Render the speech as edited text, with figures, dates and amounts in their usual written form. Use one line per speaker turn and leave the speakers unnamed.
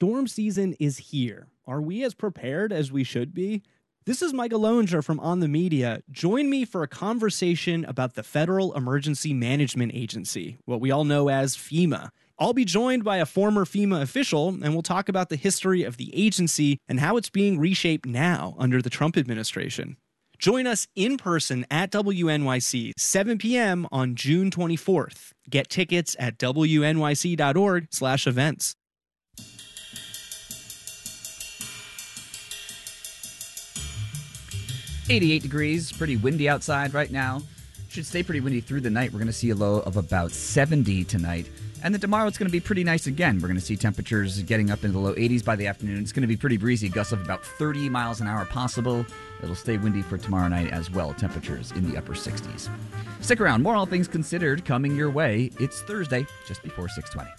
Storm season is here. Are we as prepared as we should be? This is Michael Lowinger from On the Media. Join me for a conversation about the Federal Emergency Management Agency, what we all know as FEMA. I'll be joined by a former FEMA official, and we'll talk about the history of the agency and how it's being reshaped now under the Trump administration. Join us in person at WNYC, 7 p.m. on June 24th. Get tickets at wnyc.org/events.
.88 degrees, pretty windy outside right now. Should stay pretty windy through the night. We're going to see a low of about 70 tonight. And then tomorrow it's going to be pretty nice again. We're going to see temperatures getting up into the low 80s by the afternoon. It's going to be pretty breezy, gusts of about 30 miles an hour possible. It'll stay windy for tomorrow night as well. Temperatures in the upper 60s. Stick around. More All Things Considered coming your way. It's Thursday, just before 6:20.